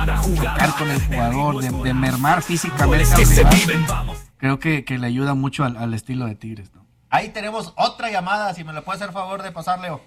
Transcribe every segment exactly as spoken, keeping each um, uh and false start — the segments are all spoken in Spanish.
jugar con el jugador, de, de mermar físicamente al rival, creo que, que le ayuda mucho al, al estilo de Tigres, ¿no? Ahí tenemos otra llamada, si me lo puede hacer favor de pasar, Leo.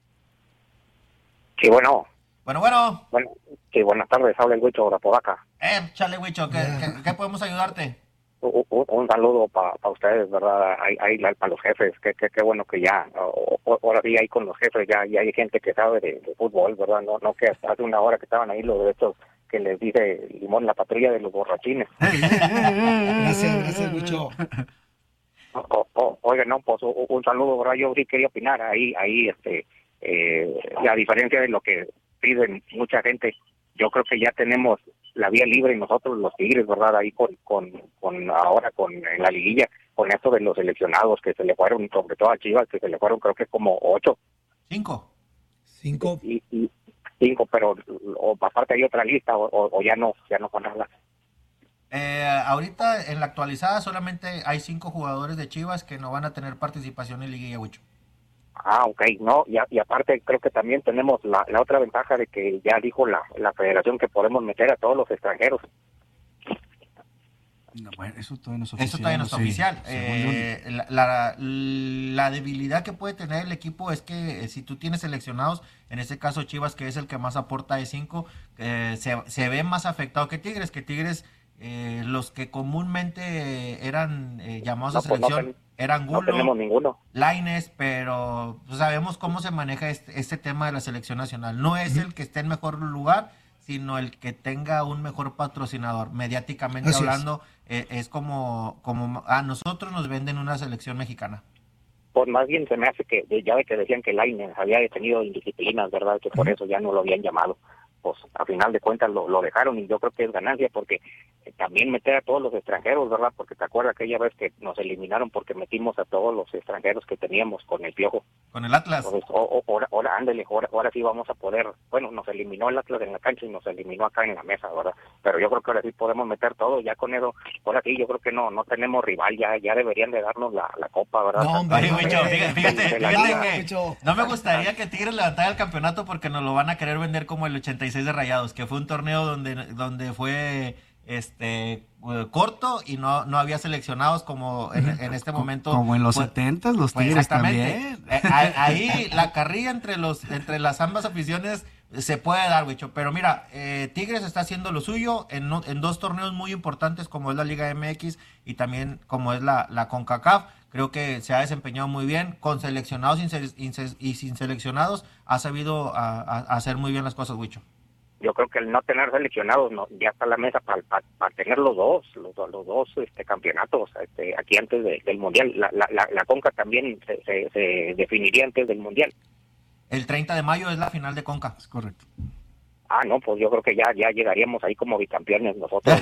Sí, bueno. Bueno, bueno. Bueno, sí, buenas tardes, habla el Huicho de Apodaca. Eh, chale, Huicho, ¿qué, qué, ¿qué podemos ayudarte? Un, un, un saludo para pa ustedes, ¿verdad? Ahí, ahí para los jefes, qué que, que bueno que ya, o, o, ahora sí, ahí con los jefes ya, ya hay gente que sabe de, de fútbol, ¿verdad? No, no que hace una hora que estaban ahí los derechos que les dice Limón, la patrulla de los borrachines. Gracias, gracias, Huicho. O, o, oiga, no, pues un, un saludo, ¿verdad? Yo sí quería opinar ahí, ahí, este, eh, a diferencia de lo que piden mucha gente, yo creo que ya tenemos la vía libre y nosotros los Tigres, ¿verdad? Ahí con, con, con ahora con en la liguilla, con esto de los seleccionados que se le fueron, sobre todo a Chivas, que se le fueron creo que como ocho. Cinco. Cinco. Y, y cinco, pero o aparte hay otra lista o, o, o ya no, ya no con nada. Eh, ahorita en la actualizada solamente hay cinco jugadores de Chivas que no van a tener participación en liguilla, Huicho. Ah, ok, no, y, y aparte creo que también tenemos la, la otra ventaja de que ya dijo la, la federación que podemos meter a todos los extranjeros. No, bueno, eso todavía no es oficial. Eso todavía no es sí, oficial. Eh, la, la, la debilidad que puede tener el equipo es que eh, si tú tienes seleccionados, en este caso Chivas, que es el que más aporta de cinco, eh, se, se ve más afectado que Tigres, que Tigres, eh, los que comúnmente eran eh, llamados No, a selección, pues no ten, eran Gulo, no tenemos ninguno. Lainez, pero pues, sabemos cómo se maneja este, este tema de la selección nacional. No es uh-huh. el que esté en mejor lugar, sino el que tenga un mejor patrocinador. Mediáticamente Así hablando, es, eh, es como, como a nosotros nos venden una selección mexicana. Pues más bien se me hace que, ya de que decían que Lainez había tenido indisciplinas, ¿verdad? Que por uh-huh. eso ya no lo habían llamado. Pues a final de cuentas lo, lo dejaron y yo creo que es ganancia porque eh, también meter a todos los extranjeros, ¿verdad? Porque te acuerdas aquella vez que nos eliminaron porque metimos a todos los extranjeros que teníamos con el Piojo. Con el Atlas. Entonces, o, o, ahora, ahora, ándale, ahora, ahora sí vamos a poder, bueno, nos eliminó el Atlas en la cancha y nos eliminó acá en la mesa, ¿verdad? Pero yo creo que ahora sí podemos meter todo, ya con eso, ahora sí yo creo que no no tenemos rival, ya ya deberían de darnos la, la copa, ¿verdad? No, hombre, Oye, Huicho, fíjate, fíjate, fíjate que no me gustaría que Tigres levantara el campeonato porque nos lo van a querer vender como el ochenta y seis de Rayados, que fue un torneo donde donde fue este corto y no no había seleccionados como en, en este momento como en los pues, setentas los pues Tigres exactamente. también Eh, ahí la carrilla entre los entre las ambas aficiones se puede dar, Huicho, pero mira, eh, Tigres está haciendo lo suyo en, en dos torneos muy importantes como es la Liga M X y también como es la, la CONCACAF. Creo que se ha desempeñado muy bien, con seleccionados y sin seleccionados ha sabido a, a hacer muy bien las cosas, Huicho. Yo creo que el no tener seleccionados no, ya está la mesa para pa, pa tener los dos, los, los dos este, campeonatos este, aquí antes de, del Mundial. La, la, la, la CONCA también se, se, se definiría antes del Mundial. El treinta de mayo es la final de CONCA. Es correcto. Ah, no, pues yo creo que ya ya llegaríamos ahí como bicampeones nosotros.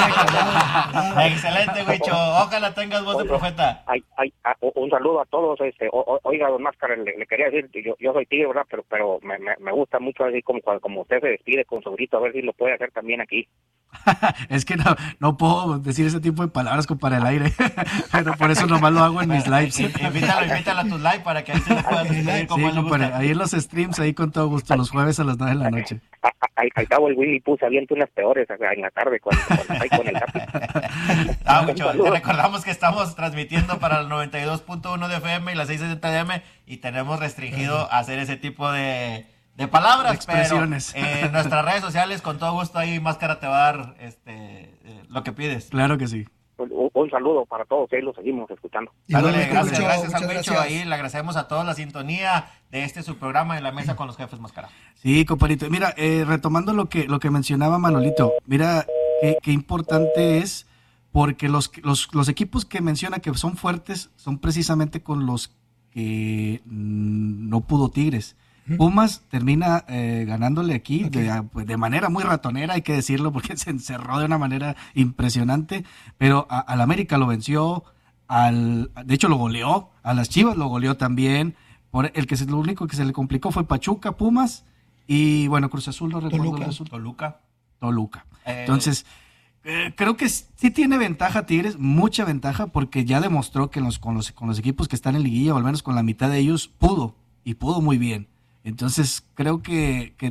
Excelente, Huicho. Ojalá tengas voz de profeta. Hay, hay, un saludo a todos. Este, o, oiga, don Máscara, le, le quería decir, yo, yo soy tigre, ¿verdad? Pero pero me, me, me gusta mucho así como, como usted se despide con su grito, a ver si lo puede hacer también aquí. Es que no, no puedo decir ese tipo de palabras con para el aire, pero por eso nomás lo hago en mis lives. ¿Sí? Invítalo, invítalo a tus lives para que ahí se lo puedas despedir como sí, él compadre, ahí en los streams, ahí con todo gusto, los jueves a las nueve de la noche. Al, al cabo el Willy Puz avienta unas peores en la tarde cuando, cuando está ahí con el lápiz. Ah, mucho. Te recordamos que estamos transmitiendo para el noventa y dos punto uno de F M y las seiscientos sesenta de M y tenemos restringido hacer ese tipo de, de palabras, expresiones. Pero en nuestras redes sociales con todo gusto ahí Máscara te va a dar este, eh, lo que pides. Claro que sí. Un, un saludo para todos, ahí lo seguimos escuchando. Dale, gracias, gracias a Huicho, ahí le agradecemos a todos la sintonía de este su programa en la mesa con los jefes Máscara. Sí, compadrito, mira, eh, retomando lo que lo que mencionaba Manolito, mira qué, qué importante es, porque los, los, los equipos que menciona que son fuertes son precisamente con los que mmm, no pudo Tigres. Pumas termina eh, ganándole aquí okay. de, de manera muy ratonera, hay que decirlo, porque se encerró de una manera impresionante, pero a, al América lo venció, al de hecho lo goleó, a las Chivas lo goleó también, por el que se, lo único que se le complicó fue Pachuca, Pumas, y bueno, Cruz Azul, no recuerdo Toluca. el resultado. Toluca. Toluca. Eh. Entonces, eh, creo que sí tiene ventaja Tigres, mucha ventaja, porque ya demostró que los, con, los, con los equipos que están en liguilla, o al menos con la mitad de ellos, pudo, y pudo muy bien. Entonces, creo que, que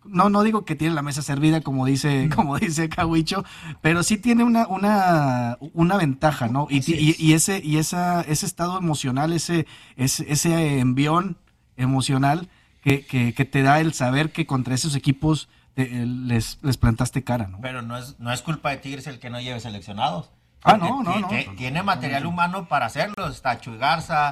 no, no digo que tiene la mesa servida, como dice, mm. como dice Cahuicho, pero sí tiene una, una, una ventaja, ¿no? Y, y, y ese, y esa, ese estado emocional, ese, ese, ese envión emocional que, que, que te da el saber que contra esos equipos te, les, les plantaste cara, ¿no? Pero no es, no es culpa de Tigres el que no lleve seleccionados. Ah, no, no, no. Tiene, tiene material humano para hacerlo. Está Chuy Garza,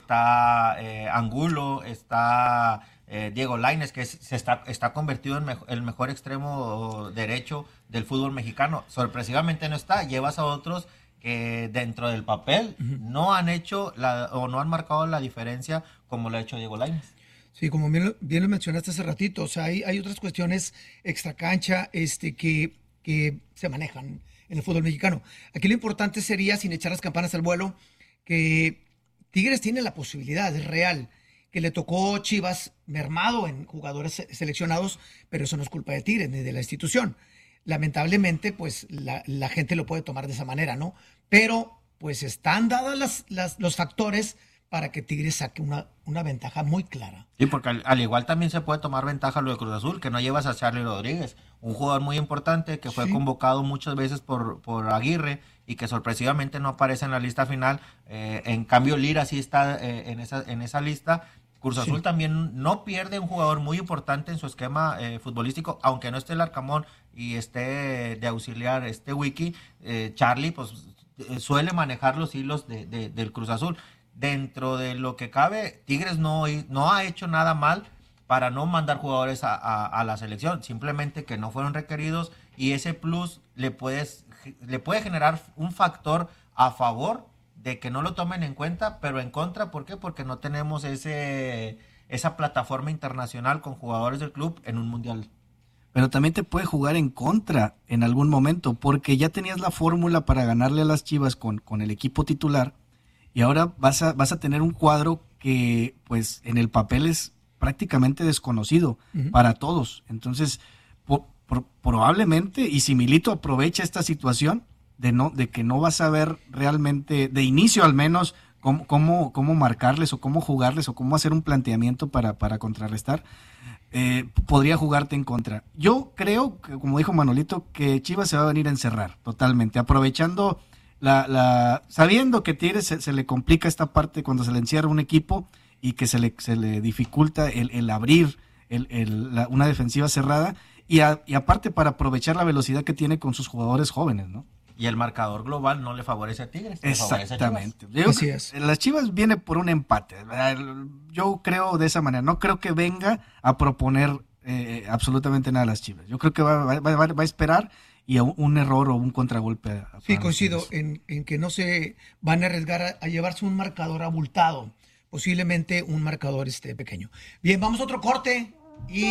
está eh, Angulo, está eh, Diego Lainez, que es, se está, está convertido en mejo, el mejor extremo derecho del fútbol mexicano. Sorpresivamente no está. Llevas a otros que dentro del papel uh-huh. no han hecho la, o no han marcado la diferencia como lo ha hecho Diego Lainez. Sí, como bien, bien lo mencionaste hace ratito, o sea, hay, hay otras cuestiones extracancha este, que, que se manejan en el fútbol mexicano. Aquí lo importante sería, sin echar las campanas al vuelo, que Tigres tiene la posibilidad, es real, que le tocó Chivas mermado en jugadores seleccionados, pero eso no es culpa de Tigres ni de la institución. Lamentablemente, pues la, la gente lo puede tomar de esa manera, ¿no? Pero, pues están dadas las, las, los factores para que Tigres saque una, una ventaja muy clara. Sí, porque al, al igual también se puede tomar ventaja lo de Cruz Azul, que no llevas a Charly Rodríguez, un jugador muy importante que fue sí. convocado muchas veces por, por Aguirre y que sorpresivamente no aparece en la lista final. Eh, en cambio, Lira sí está eh, en, esa, en esa lista. Cruz Azul sí. también no pierde un jugador muy importante en su esquema eh, futbolístico, aunque no esté el Arcamón y esté de auxiliar este Wiki, eh, Charly pues eh, suele manejar los hilos de, de, del Cruz Azul. Dentro de lo que cabe, Tigres no, no ha hecho nada mal para no mandar jugadores a, a, a la selección, simplemente que no fueron requeridos y ese plus le, puedes, le puede generar un factor a favor de que no lo tomen en cuenta, pero en contra, ¿por qué? Porque no tenemos ese esa plataforma internacional con jugadores del club en un mundial. Pero también te puede jugar en contra en algún momento, porque ya tenías la fórmula para ganarle a las Chivas con, con el equipo titular, y ahora vas a, vas a tener un cuadro que pues en el papel es prácticamente desconocido uh-huh. para todos. Entonces, por, por, probablemente, y si Milito aprovecha esta situación de no de que no vas a ver realmente, de inicio al menos, cómo, cómo, cómo marcarles o cómo jugarles o cómo hacer un planteamiento para, para contrarrestar, eh, podría jugarte en contra. Yo creo, que, como dijo Manolito, que Chivas se va a venir a encerrar totalmente, aprovechando... La, la, sabiendo que Tigres se, se le complica esta parte cuando se le encierra un equipo y que se le, se le dificulta el, el abrir el, el, la, una defensiva cerrada y, a, y aparte para aprovechar la velocidad que tiene con sus jugadores jóvenes, ¿no? Y el marcador global no le favorece a Tigres. Exactamente. Le favorece a Chivas. Yo, las Chivas viene por un empate. Yo creo de esa manera. No creo que venga a proponer eh, absolutamente nada a las Chivas. Yo creo que va, va, va, va a esperar y a un, un error o un contragolpe. A, sí, coincido en, en que no se van a arriesgar a, a llevarse un marcador abultado, posiblemente un marcador este pequeño. Bien, vamos a otro corte y